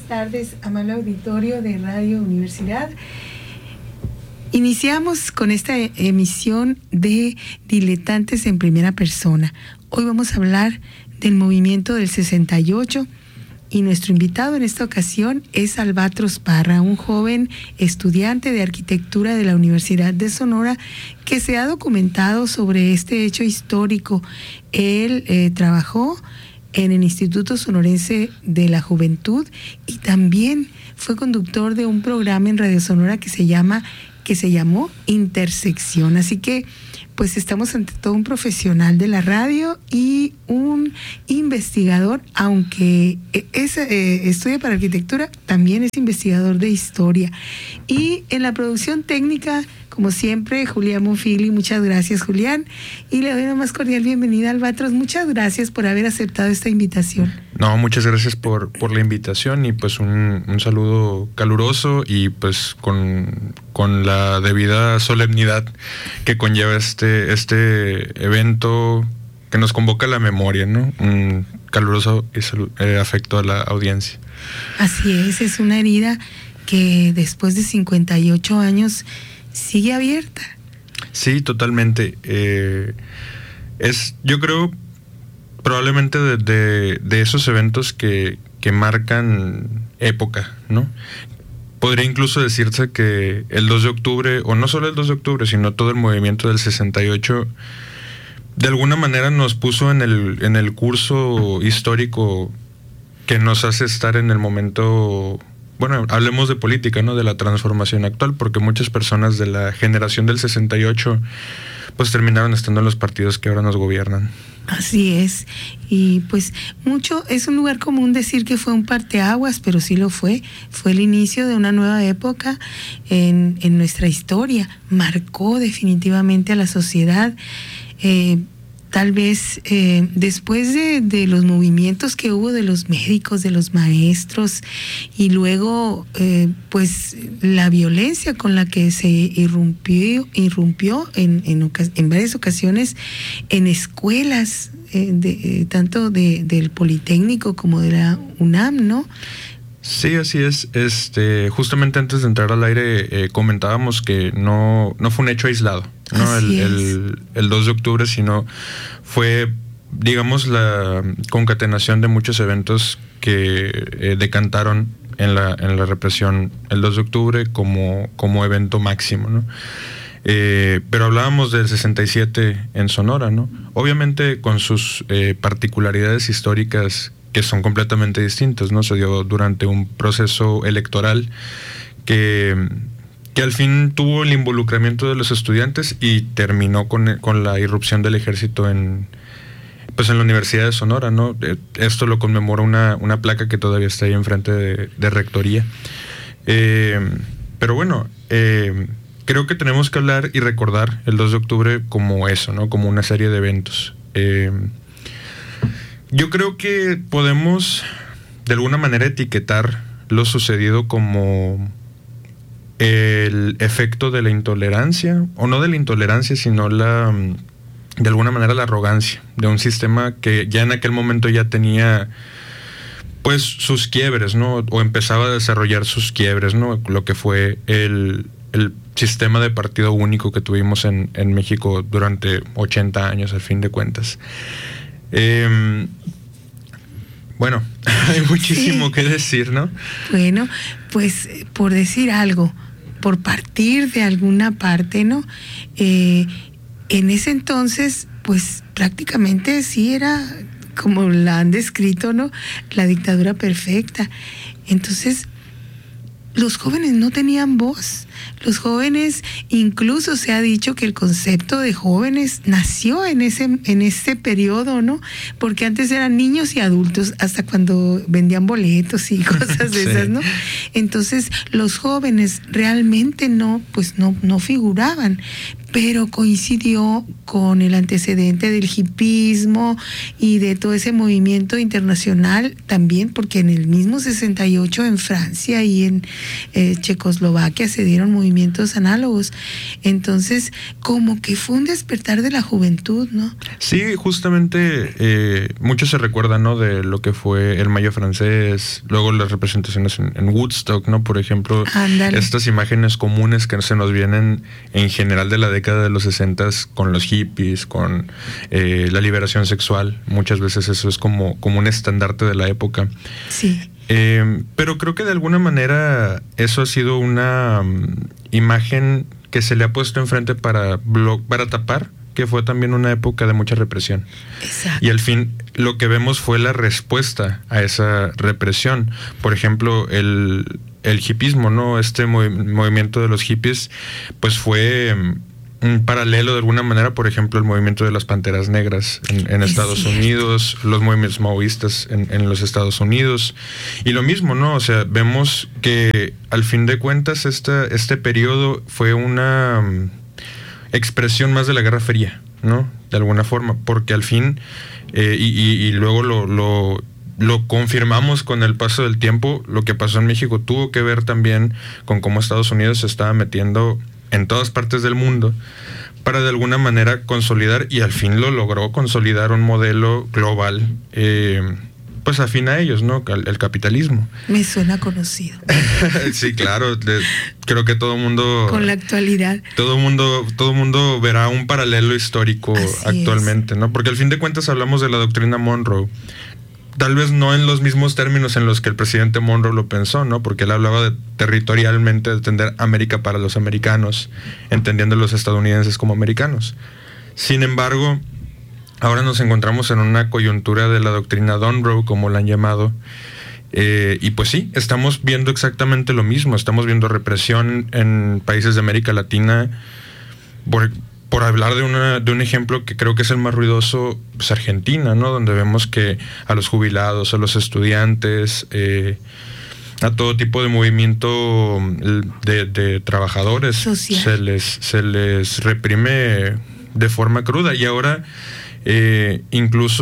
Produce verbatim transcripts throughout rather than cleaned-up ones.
tardes, amable auditorio de Radio Universidad. Iniciamos con esta emisión de Diletantes en Primera Persona. Hoy vamos a hablar del movimiento del sesenta y ocho y nuestro invitado en esta ocasión es Albatros Parra, un joven estudiante de arquitectura de la Universidad de Sonora que se ha documentado sobre este hecho histórico. Él eh, trabajó en el Instituto Sonorense de la Juventud y también fue conductor de un programa en Radio Sonora que se llama que se llamó Intersección. Así que pues estamos ante todo un profesional de la radio y un investigador, aunque es, eh, estudia para arquitectura, también es investigador de historia. Y en la producción técnica, como siempre, Julián Monfili. Muchas gracias, Julián. Y le doy una más cordial bienvenida a Albatros. Muchas gracias por haber aceptado esta invitación. No, muchas gracias por, por la invitación y pues un, un saludo caluroso y pues con, con la debida solemnidad que conlleva este, este evento que nos convoca a la memoria, ¿no? Un caluroso y salud, eh, afecto a la audiencia. Así es, es una herida que después de cincuenta y ocho años sigue abierta. Sí, totalmente. Eh, es, yo creo, probablemente de, de, de esos eventos que, que marcan época, ¿no? Podría incluso decirse que el dos de octubre, o no solo el dos de octubre, sino todo el movimiento del sesenta y ocho, de alguna manera nos puso en el, en el curso histórico que nos hace estar en el momento. Bueno, hablemos de política, ¿no? De la transformación actual, porque muchas personas de la generación del sesenta y ocho pues terminaron estando en los partidos que ahora nos gobiernan. Así es, y pues mucho, es un lugar común decir que fue un parteaguas, pero sí lo fue, fue el inicio de una nueva época en, en nuestra historia, marcó definitivamente a la sociedad. eh, Tal vez eh, después de, de los movimientos que hubo de los médicos, de los maestros, y luego eh, pues la violencia con la que se irrumpió, irrumpió en, en, en varias ocasiones en escuelas, eh, de, eh, tanto de, del Politécnico como de la UNAM, ¿no? Sí, así es. Este, justamente antes de entrar al aire eh, comentábamos que no, no fue un hecho aislado, ¿no? El, el, el dos de octubre, sino fue, digamos, la concatenación de muchos eventos que eh, decantaron en la, en la represión el dos de octubre como, como evento máximo, ¿no? Eh, pero hablábamos del sesenta y siete en Sonora, ¿no? Obviamente con sus eh, particularidades históricas que son completamente distintos, ¿no? Se dio durante un proceso electoral que, que al fin tuvo el involucramiento de los estudiantes y terminó con, con la irrupción del ejército en, pues en la Universidad de Sonora, ¿no? Esto lo conmemora una, una placa que todavía está ahí enfrente de, de rectoría. Eh, pero bueno, eh, creo que tenemos que hablar y recordar el dos de octubre como eso, ¿no? Como una serie de eventos. Eh, Yo creo que podemos de alguna manera etiquetar lo sucedido como el efecto de la intolerancia, o no de la intolerancia, sino la, de alguna manera la arrogancia de un sistema que ya en aquel momento ya tenía pues sus quiebres, ¿no? O empezaba a desarrollar sus quiebres, ¿no? Lo que fue el, el sistema de partido único que tuvimos en, en México durante ochenta años, al fin de cuentas. Eh, bueno, hay muchísimo sí. que decir, ¿no? Bueno, pues por decir algo, por partir de alguna parte, ¿no? Eh, en ese entonces, pues prácticamente sí era, como la han descrito, ¿no? La dictadura perfecta. Entonces, los jóvenes no tenían voz. Los jóvenes, incluso se ha dicho que el concepto de jóvenes nació en ese, en ese periodo, ¿no? Porque antes eran niños y adultos, hasta cuando vendían boletos y cosas de sí. esas, ¿no? Entonces, los jóvenes realmente no, pues no, no figuraban, pero coincidió con el antecedente del hipismo y de todo ese movimiento internacional también, porque en el mismo sesenta y ocho en Francia y en eh, Checoslovaquia se dieron desarrollaron movimientos análogos. Entonces, como que fue un despertar de la juventud, ¿no? Sí, justamente eh, mucho se recuerda, ¿no?, de lo que fue el Mayo francés, luego las representaciones en, en Woodstock, ¿no? Por ejemplo, Ándale. Estas imágenes comunes que se nos vienen en general de la década de los sesentas con los hippies, con eh, la liberación sexual. Muchas veces eso es como, como un estandarte de la época. Sí. Eh, pero creo que de alguna manera eso ha sido una um, imagen que se le ha puesto enfrente para, blo- para tapar que fue también una época de mucha represión. Exacto. Y al fin lo que vemos fue la respuesta a esa represión. Por ejemplo, el, el hipismo, ¿no? Este mov- movimiento de los hippies, pues fue um, un paralelo de alguna manera, por ejemplo, el movimiento de las Panteras Negras en, en Estados cierto. Unidos, los movimientos maoístas en, en los Estados Unidos, y lo mismo, ¿no? O sea, vemos que al fin de cuentas este, este periodo fue una um, expresión más de la Guerra Fría, ¿no? De alguna forma, porque al fin, eh, y, y, y luego lo... lo lo confirmamos con el paso del tiempo, lo que pasó en México tuvo que ver también con cómo Estados Unidos se estaba metiendo en todas partes del mundo para de alguna manera consolidar, y al fin lo logró, consolidar un modelo global, eh, pues afín a ellos, ¿no? El, el capitalismo. Me suena conocido. Sí, claro, de, creo que todo mundo... Con la actualidad. Todo mundo, todo mundo verá un paralelo histórico Así actualmente, es. ¿no? Porque al fin de cuentas hablamos de la doctrina Monroe. Tal vez no en los mismos términos en los que el presidente Monroe lo pensó, ¿no? Porque él hablaba de territorialmente de entender América para los americanos, entendiendo a los estadounidenses como americanos. Sin embargo, ahora nos encontramos en una coyuntura de la doctrina Monroe, como la han llamado, eh, y pues sí, estamos viendo exactamente lo mismo. Estamos viendo represión en países de América Latina. Por, Por hablar de, una, de un ejemplo que creo que es el más ruidoso, pues Argentina, ¿no? Donde vemos que a los jubilados, a los estudiantes, eh, a todo tipo de movimiento de, de trabajadores Social. se les se les reprime de forma cruda. Y ahora eh, incluso,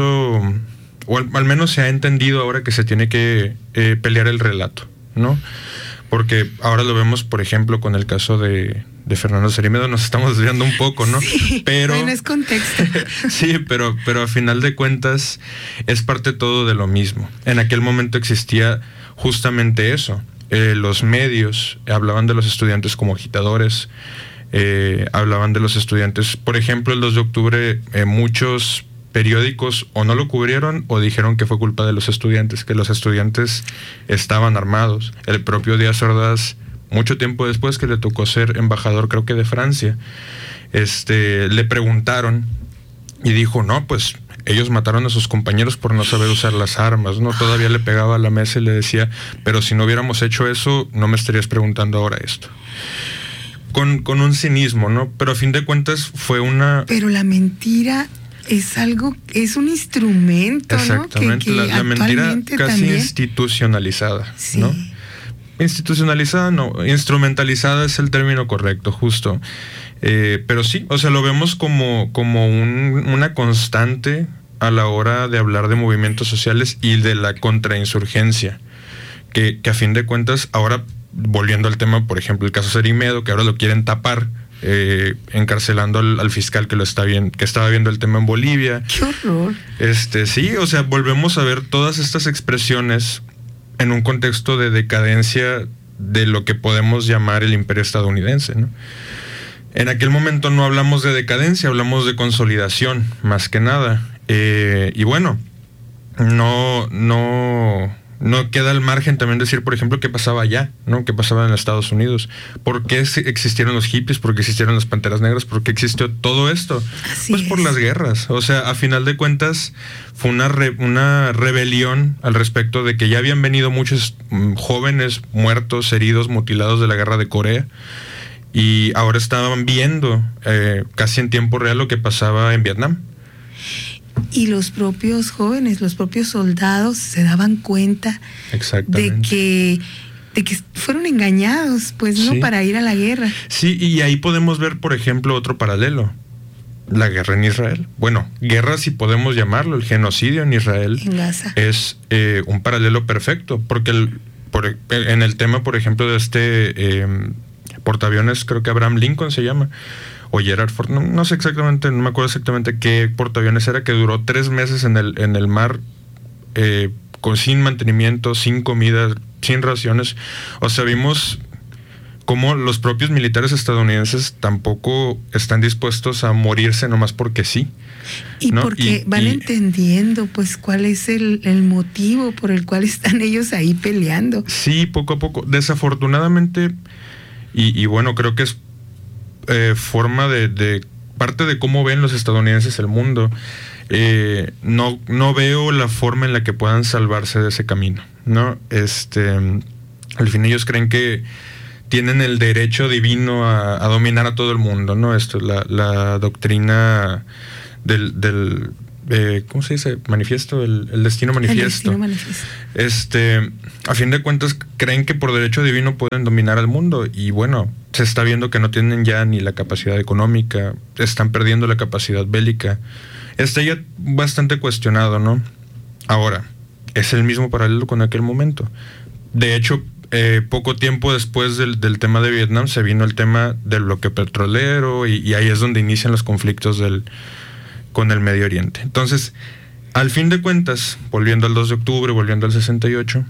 o al, al menos se ha entendido ahora que se tiene que eh, pelear el relato, ¿no? Porque ahora lo vemos, por ejemplo, con el caso de, de Fernando Cermedo, nos estamos desviando un poco, ¿no? Sí, pero no es contexto. Sí, pero, pero a final de cuentas es parte todo de lo mismo. En aquel momento existía justamente eso. Eh, los medios hablaban de los estudiantes como agitadores, eh, hablaban de los estudiantes, por ejemplo, el dos de octubre, eh, muchos periódicos o no lo cubrieron o dijeron que fue culpa de los estudiantes, que los estudiantes estaban armados. El propio Díaz Ordaz, mucho tiempo después que le tocó ser embajador, creo que de Francia, este, le preguntaron y dijo, no, pues ellos mataron a sus compañeros por no saber usar las armas, ¿no? Todavía le pegaba a la mesa y le decía, pero si no hubiéramos hecho eso, no me estarías preguntando ahora esto. Con, con un cinismo, ¿no? Pero a fin de cuentas fue una... Pero la mentira... es algo, es un instrumento, exactamente, ¿no? Que, que la, la mentira casi también... institucionalizada, sí. ¿no? Institucionalizada, no, instrumentalizada es el término correcto, justo. Eh, pero sí, o sea, lo vemos como, como un, una constante a la hora de hablar de movimientos sociales y de la contrainsurgencia, que, que a fin de cuentas, ahora, volviendo al tema, por ejemplo, el caso Cermedo, que ahora lo quieren tapar, Eh, encarcelando al, al fiscal que lo está bien, que estaba viendo el tema en Bolivia. ¡Qué horror! Este, sí, o sea, volvemos a ver todas estas expresiones en un contexto de decadencia de lo que podemos llamar el imperio estadounidense, ¿no? En aquel momento no hablamos de decadencia, hablamos de consolidación, más que nada. Eh, y bueno, no, no... no queda al margen también decir, por ejemplo, qué pasaba allá, ¿no? Qué pasaba en Estados Unidos. ¿Por qué existieron los hippies? ¿Por qué existieron las Panteras Negras? ¿Por qué existió todo esto? Así pues es. Por las guerras. O sea, a final de cuentas, fue una, re, una rebelión al respecto de que ya habían venido muchos mm, jóvenes muertos, heridos, mutilados de la guerra de Corea. Y ahora estaban viendo eh, casi en tiempo real lo que pasaba en Vietnam. Y los propios jóvenes, los propios soldados se daban cuenta de que, de que fueron engañados, pues, ¿no? Sí. Para ir a la guerra. Sí, y ahí podemos ver, por ejemplo, otro paralelo. La guerra en Israel. Bueno, guerra si podemos llamarlo, el genocidio en Israel. En Gaza. Es eh, un paralelo perfecto, porque el, por, en el tema, por ejemplo, de este... Eh, portaaviones, creo que Abraham Lincoln se llama, o Gerald Ford, no, no sé exactamente, no me acuerdo exactamente qué portaaviones era, que duró tres meses en el, en el mar, eh, con, sin mantenimiento, sin comida, sin raciones. O sea, vimos cómo los propios militares estadounidenses tampoco están dispuestos a morirse nomás porque sí. Y ¿no? porque y, van y, entendiendo pues cuál es el, el motivo por el cual están ellos ahí peleando. Sí, poco a poco. Desafortunadamente, y, y bueno, creo que es eh, forma de, de parte de cómo ven los estadounidenses el mundo. Eh, no, no veo la forma en la que puedan salvarse de ese camino, ¿no? Este, al fin ellos creen que tienen el derecho divino a, a dominar a todo el mundo, ¿no? Esto, la, la doctrina del, del eh, ¿cómo se dice? Manifiesto, el, el destino manifiesto. El destino manifiesto. Este, a fin de cuentas, creen que por derecho divino pueden dominar al mundo, y bueno, se está viendo que no tienen ya ni la capacidad económica, están perdiendo la capacidad bélica. Está ya bastante cuestionado, ¿no? Ahora, es el mismo paralelo con aquel momento. De hecho, eh, poco tiempo después del, del tema de Vietnam se vino el tema del bloqueo petrolero, y, y ahí es donde inician los conflictos del, con el Medio Oriente. Entonces, al fin de cuentas, volviendo al dos de octubre, volviendo al sesenta y ocho,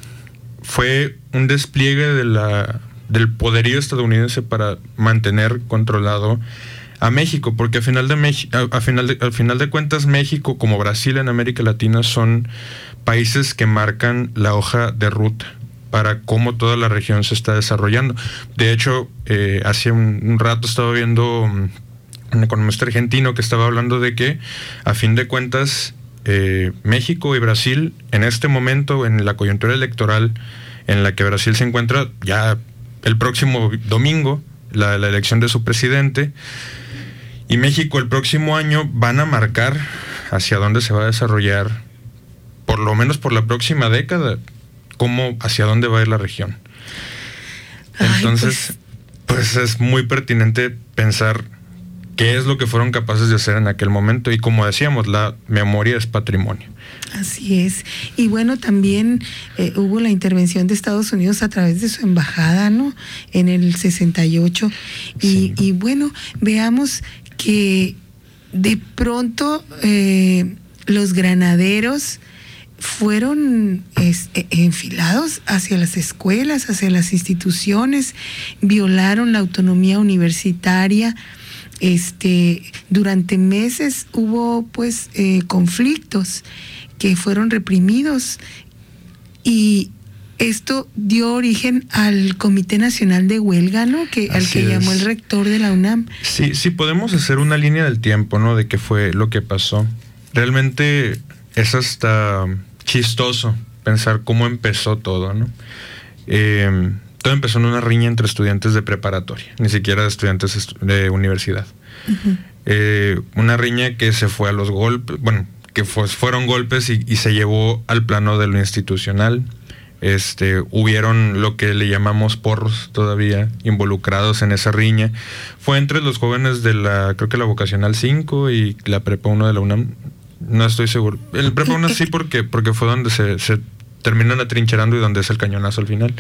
fue un despliegue de la, del poderío estadounidense para mantener controlado a México, porque a final de Mex- a, a final de, al final de cuentas México, como Brasil en América Latina, son países que marcan la hoja de ruta para cómo toda la región se está desarrollando. De hecho, eh, hace un, un rato estaba viendo um, un economista argentino que estaba hablando de que a fin de cuentas eh, México y Brasil en este momento, en la coyuntura electoral en la que Brasil se encuentra ya el próximo domingo, la, la elección de su presidente, y México el próximo año, van a marcar hacia dónde se va a desarrollar, por lo menos por la próxima década, cómo, hacia dónde va a ir la región. Entonces, Ay, pues... pues es muy pertinente pensar qué es lo que fueron capaces de hacer en aquel momento, y como decíamos, la memoria es patrimonio. Así es. Y bueno, también eh, hubo la intervención de Estados Unidos a través de su embajada, ¿no? En el sesenta y ocho. Y, sí. y bueno, veamos que de pronto eh, los granaderos fueron es, eh, enfilados hacia las escuelas, hacia las instituciones, violaron la autonomía universitaria. Este, durante meses hubo pues eh, conflictos que fueron reprimidos, y esto dio origen al Comité Nacional de Huelga, ¿no? Que, al que es. llamó el rector de la UNAM. Sí, sí, podemos hacer una línea del tiempo, ¿no? De qué fue lo que pasó. Realmente es hasta chistoso pensar cómo empezó todo, ¿no? Eh, todo empezó en una riña entre estudiantes de preparatoria, ni siquiera de estudiantes de universidad. Uh-huh. Eh, una riña que se fue a los golpes, bueno, que fue, fueron golpes y, y se llevó al plano de lo institucional. Este, hubieron lo que le llamamos porros todavía involucrados en esa riña. Fue entre los jóvenes de la, creo que la vocacional cinco y la prepa uno de la UNAM, no estoy seguro. El prepa uno sí, porque, porque fue donde se, se terminan atrincherando y donde es el cañonazo al final.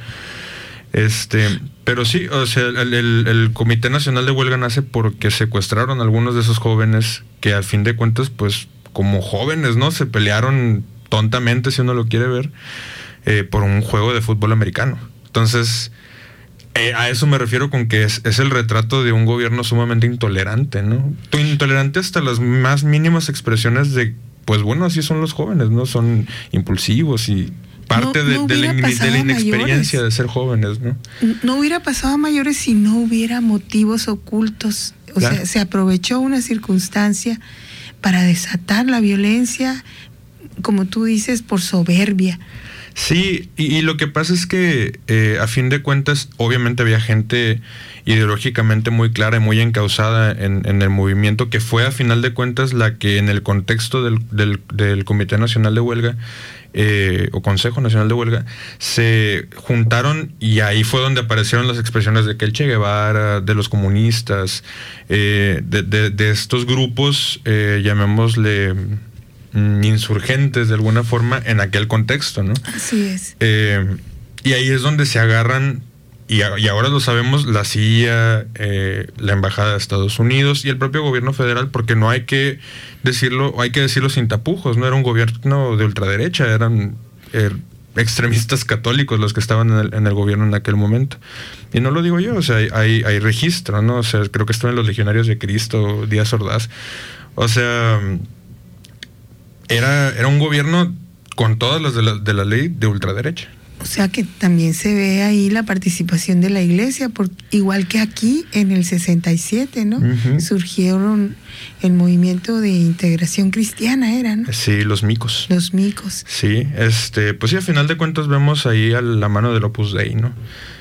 Este, pero sí, o sea, el, el, el Comité Nacional de Huelga nace porque secuestraron a algunos de esos jóvenes que al fin de cuentas, pues, como jóvenes, ¿no? Se pelearon tontamente, si uno lo quiere ver, eh, por un juego de fútbol americano. Entonces, eh, a eso me refiero con que es, es el retrato de un gobierno sumamente intolerante, ¿no? Intolerante hasta las más mínimas expresiones de, pues bueno, así son los jóvenes, ¿no? Son impulsivos y parte no, no de, de, la, de la inexperiencia de ser jóvenes, ¿no? No hubiera pasado a mayores si no hubiera motivos ocultos. O claro. sea, se aprovechó una circunstancia para desatar la violencia, como tú dices, por soberbia. Sí, y, y lo que pasa es que eh, a fin de cuentas, obviamente había gente ideológicamente muy clara y muy encauzada en, en el movimiento, que fue a final de cuentas la que en el contexto del, del, del Comité Nacional de Huelga, eh, o Consejo Nacional de Huelga, se juntaron, y ahí fue donde aparecieron las expresiones de que el Che Guevara, de los comunistas, eh, de, de, de estos grupos, eh, llamémosle insurgentes de alguna forma en aquel contexto, ¿no? Así es. Eh, y ahí es donde se agarran y, y ahora lo sabemos, la C I A, eh, la Embajada de Estados Unidos y el propio gobierno federal, porque no hay que decirlo, hay que decirlo sin tapujos, no era un gobierno de ultraderecha, eran eh, extremistas católicos los que estaban en el, en el gobierno en aquel momento. Y no lo digo yo, o sea, hay, hay registro, ¿no? O sea, creo que estaban los Legionarios de Cristo, Díaz Ordaz. O sea, era, era un gobierno con todas las de la, de la ley de ultraderecha. O sea que también se ve ahí la participación de la iglesia, por, igual que aquí en el sesenta y siete, ¿no? Uh-huh. Surgieron el movimiento de integración cristiana, era, ¿no? Sí, los micos. Los micos. Sí, este, pues sí, a final de cuentas vemos ahí a la mano del Opus Dei, ¿no?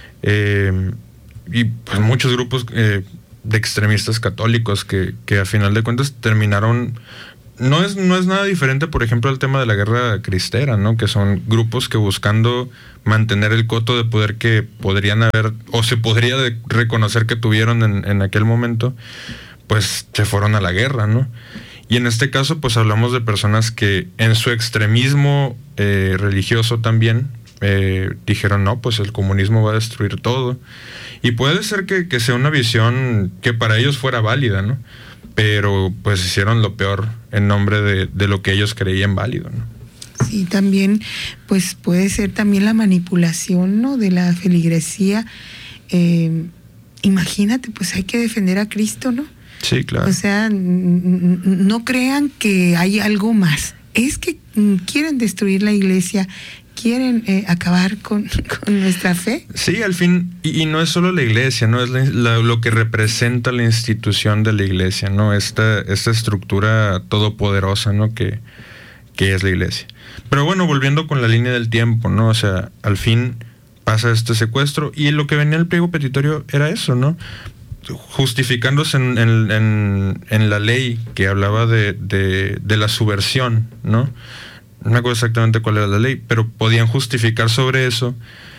Eh, y pues muchos grupos eh, de extremistas católicos que, que a final de cuentas terminaron... No es, no es nada diferente, por ejemplo, al tema de la guerra cristera, ¿no? Que son grupos que buscando mantener el coto de poder que podrían haber, o se podría de reconocer que tuvieron en, en aquel momento, pues se fueron a la guerra, ¿no? Y en este caso, pues hablamos de personas que en su extremismo eh, religioso también eh, dijeron, no, pues el comunismo va a destruir todo. Y puede ser que, que sea una visión que para ellos fuera válida, ¿no? Pero pues hicieron lo peor en nombre de, de lo que ellos creían válido, ¿no? Sí, también, pues puede ser también la manipulación, ¿no? De la feligresía. Eh, imagínate, pues hay que defender a Cristo, ¿no? Sí, claro. O sea, n- no crean que hay algo más. Es que quieren destruir la iglesia, quieren eh, acabar con, con nuestra fe. Sí, al fin, y, y no es solo la iglesia, no es la, la, lo que representa la institución de la iglesia, ¿no? Esta, esta estructura todopoderosa, ¿no? Que, que es la iglesia. Pero bueno, volviendo con la línea del tiempo, ¿no? O sea, al fin pasa este secuestro, y lo que venía el pliego petitorio era eso, ¿no? Justificándose en, en, en, en la ley que hablaba de, de, de la subversión, ¿no? No me acuerdo exactamente cuál era la ley, pero podían justificar sobre eso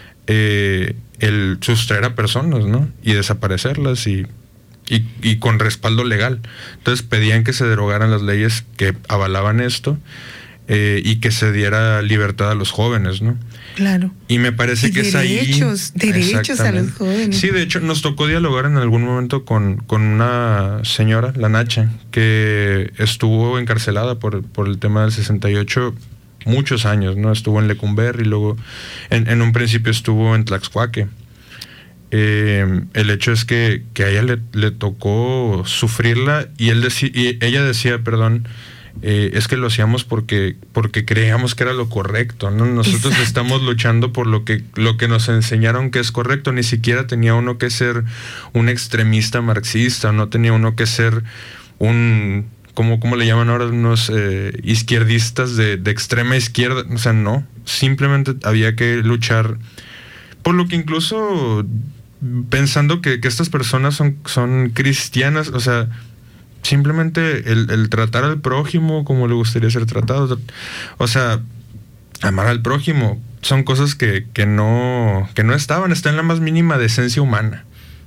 eh, el sustraer a personas, ¿no? Y desaparecerlas y, y, y con respaldo legal. Entonces pedían que se derogaran las leyes que avalaban esto eh, y que se diera libertad a los jóvenes, ¿no? Claro. Y me parece y que derechos, es ahí... derechos a los jóvenes. Sí, de hecho, nos tocó dialogar en algún momento con, con una señora, la Nacha, que estuvo encarcelada por, por el tema del sesenta y ocho muchos años, ¿no? Estuvo en Lecumberri, luego en, en un principio estuvo en Tlaxcuaque. Eh, el hecho es que, que a ella le, le tocó sufrirla y, él deci- y ella decía, perdón, Eh, es que lo hacíamos porque porque creíamos que era lo correcto, ¿no? Nosotros Exacto. estamos luchando por lo que lo que nos enseñaron que es correcto. Ni siquiera tenía uno que ser un extremista marxista, no tenía uno que ser un, ¿cómo, cómo le llaman ahora? Unos eh, izquierdistas de, de extrema izquierda. O sea, no, simplemente había que luchar por lo que incluso pensando que, que estas personas son, son cristianas, o sea, simplemente el, el tratar al prójimo como le gustaría ser tratado, o sea, amar al prójimo, son cosas que, que no que no estaban, está en la más mínima decencia humana.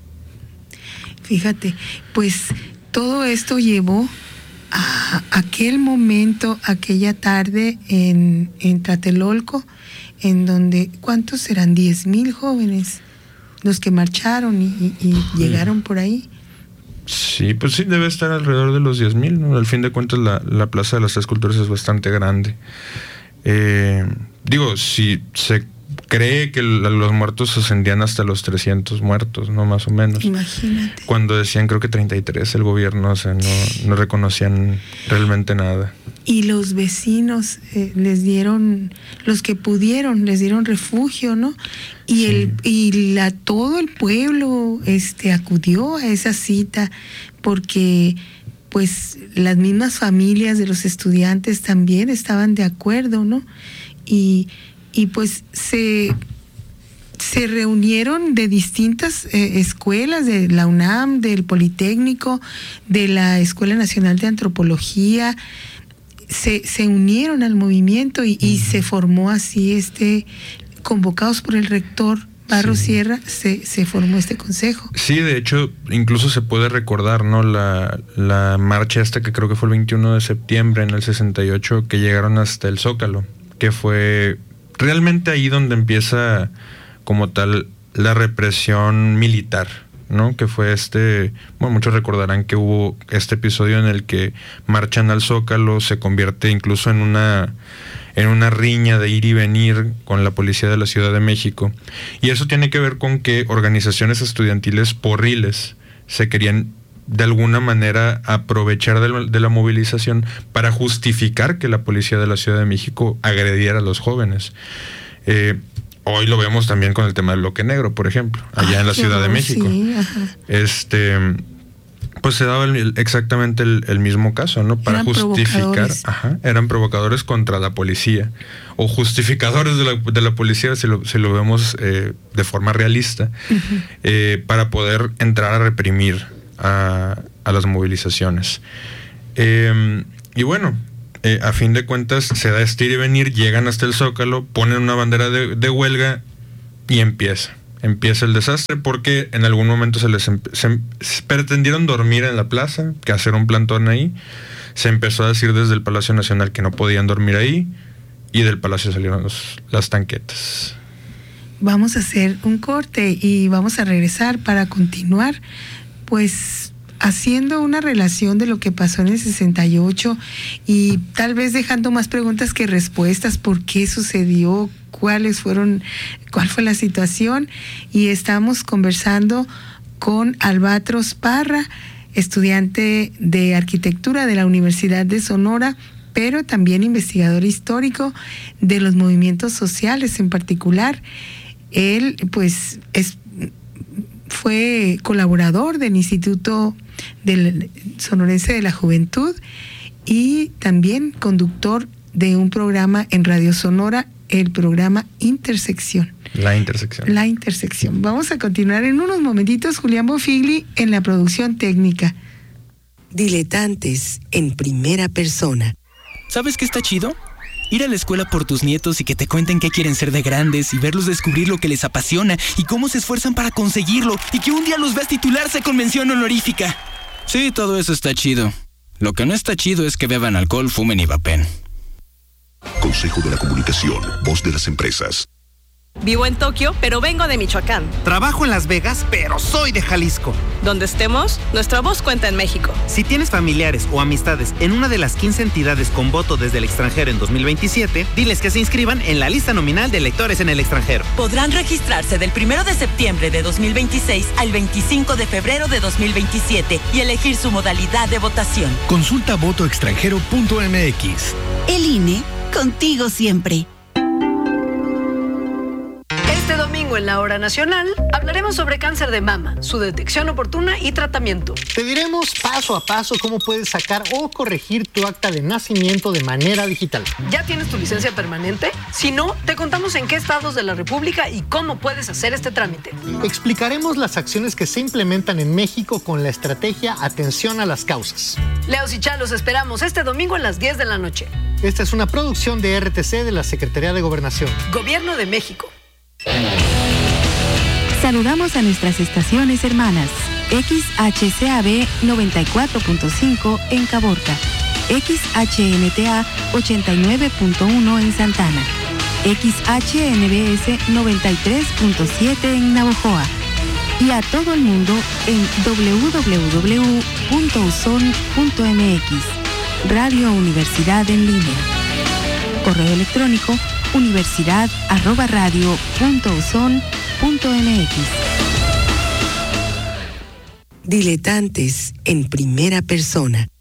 Fíjate, pues todo esto llevó a aquel momento, aquella tarde en, en Tlatelolco, en donde, ¿cuántos serán? diez mil jóvenes los que marcharon y, y, y llegaron por ahí. Sí, pues sí, debe estar alrededor de los diez mil, ¿no? Al fin de cuentas la, la Plaza de las Tres Culturas es bastante grande. Eh, digo, si se cree que los muertos ascendían hasta los trescientos muertos, ¿no? Más o menos. Imagínate. Cuando decían creo que treinta y tres el gobierno, o sea, no, no reconocían realmente nada. Y los vecinos eh, les dieron, los que pudieron, les dieron refugio, ¿no? Y sí. el y la todo el pueblo este acudió a esa cita porque pues las mismas familias de los estudiantes también estaban de acuerdo, ¿no? Y y pues se se reunieron de distintas eh, escuelas, de la UNAM, del Politécnico, de la Escuela Nacional de Antropología. Se, se unieron al movimiento y, y se formó así este, convocados por el rector Barros sí. Sierra, se, se formó este consejo. Sí, de hecho, incluso se puede recordar, ¿no? La, la marcha esta que creo que fue el veintiuno de septiembre en el sesenta y ocho, que llegaron hasta el Zócalo, que fue realmente ahí donde empieza como tal la represión militar, ¿no? Que fue este, bueno, muchos recordarán que hubo este episodio en el que marchan al Zócalo, se convierte incluso en una en una riña de ir y venir con la policía de la Ciudad de México. Y eso tiene que ver con que organizaciones estudiantiles porriles se querían de alguna manera aprovechar de la, de la movilización para justificar que la policía de la Ciudad de México agrediera a los jóvenes. Eh, hoy lo vemos también con el tema del bloque negro, por ejemplo, allá Ay, en la Ciudad horror, de México. Sí, ajá. Este... Pues se daba el, exactamente el, el mismo caso, ¿no? Para eran justificar, ajá, eran provocadores contra la policía, o justificadores de la, de la policía, si lo, si lo vemos eh, de forma realista, uh-huh. eh, para poder entrar a reprimir a, a las movilizaciones. Eh, y bueno, eh, a fin de cuentas se da este ir y venir, llegan hasta el Zócalo, ponen una bandera de, de huelga y empieza. Empieza el desastre porque en algún momento se les empe- se, se pretendieron dormir en la plaza, que hacer un plantón ahí. Se empezó a decir desde el Palacio Nacional que no podían dormir ahí, y del Palacio salieron los, las tanquetas. Vamos a hacer un corte y vamos a regresar para continuar, pues haciendo una relación de lo que pasó en el sesenta y ocho y tal vez dejando más preguntas que respuestas. ¿Por qué sucedió? ¿Cuáles fueron? ¿Cuál fue la situación? Y estamos conversando con Albatros Parra, estudiante de arquitectura de la Universidad de Sonora, pero también investigador histórico de los movimientos sociales en particular. Él, pues, es, fue colaborador del Instituto del Sonorense de la Juventud y también conductor de un programa en Radio Sonora, el programa Intersección. La Intersección. La Intersección. Vamos a continuar en unos momentitos. Julián Bonfigli en la producción técnica. Diletantes en primera persona. ¿Sabes qué está chido? Ir a la escuela por tus nietos y que te cuenten qué quieren ser de grandes y verlos descubrir lo que les apasiona y cómo se esfuerzan para conseguirlo y que un día los veas titularse con mención honorífica. Sí, todo eso está chido. Lo que no está chido es que beban alcohol, fumen y vapen. Consejo de la Comunicación, voz de las empresas. Vivo en Tokio, pero vengo de Michoacán. Trabajo en Las Vegas, pero soy de Jalisco. Donde estemos, nuestra voz cuenta en México. Si tienes familiares o amistades en una de las quince entidades con voto desde el extranjero en dos mil veintisiete, diles que se inscriban en la lista nominal de electores en el extranjero. Podrán registrarse del primero de septiembre de dos mil veintiséis al veinticinco de febrero de dos mil veintisiete y elegir su modalidad de votación. Consulta voto extranjero punto m x. El I N E, contigo siempre. Este domingo en la Hora Nacional hablaremos sobre cáncer de mama, su detección oportuna y tratamiento. Te diremos paso a paso cómo puedes sacar o corregir tu acta de nacimiento de manera digital. ¿Ya tienes tu licencia permanente? Si no, te contamos en qué estados de la República y cómo puedes hacer este trámite. Explicaremos las acciones que se implementan en México con la estrategia Atención a las Causas. Leos y Chalos esperamos este domingo a las diez de la noche. Esta es una producción de R T C de la Secretaría de Gobernación. Gobierno de México. Saludamos a nuestras estaciones hermanas. X H C A B noventa y cuatro punto cinco en Caborca, X H N T A ochenta y nueve punto uno en Santana, X H N B S noventa y tres punto siete en Navojoa y a todo el mundo en doble u doble u doble u punto u s o n punto m x. Radio Universidad en línea. Correo electrónico universidad arroba radio punto uson punto m x. Diletantes en primera persona.